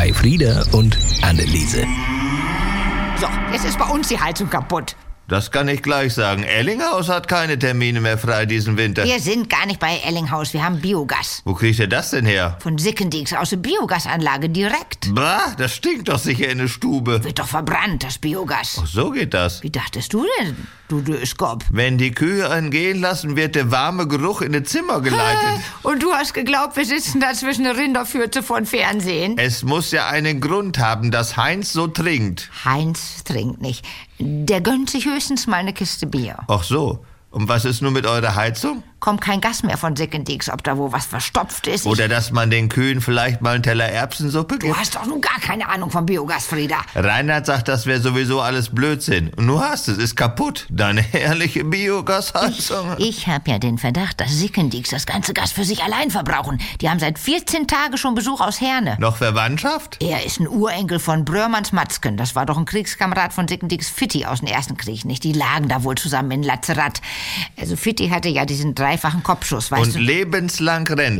bei Frieda und Anneliese. So, jetzt ist bei uns die Heizung kaputt. Das kann ich gleich sagen. Ellinghaus hat keine Termine mehr frei diesen Winter. Wir sind gar nicht bei Ellinghaus, wir haben Biogas. Wo kriegt ihr das denn her? Von Sickendix aus der Biogasanlage direkt. Bah, das stinkt doch sicher in der Stube. Wird doch verbrannt, das Biogas. Ach, so geht das. Wie dachtest du denn, du Döskop? Wenn die Kühe einen gehen lassen, wird der warme Geruch in das Zimmer geleitet. Und du hast geglaubt, wir sitzen da zwischen der Rinderfürze von Fernsehen? Es muss ja einen Grund haben, dass Heinz so trinkt. Heinz trinkt nicht. Der gönnt sich höchstens mal eine Kiste Bier. Ach so. Und was ist nun mit eurer Heizung? Kommt kein Gas mehr von Sickendix, ob da wo was verstopft ist. Oder dass man den Kühen vielleicht mal einen Teller Erbsensuppe gibt? Du hast doch nun gar keine Ahnung vom Biogas, Frieda. Reinhard sagt, das wäre sowieso alles Blödsinn. Und du hast es, ist kaputt. Deine herrliche Biogasheizung. Ich habe ja den Verdacht, dass Sickendix das ganze Gas für sich allein verbrauchen. Die haben seit 14 Tagen schon Besuch aus Herne. Noch Verwandtschaft? Er ist ein Urenkel von Brörmanns Matzken. Das war doch ein Kriegskamerad von Sickendix Fitti aus dem Ersten Krieg, nicht? Die lagen da wohl zusammen in Lazarat. Also Fitti hatte ja diesen dreifachen Kopfschuss, weißt du? Und lebenslang rennt.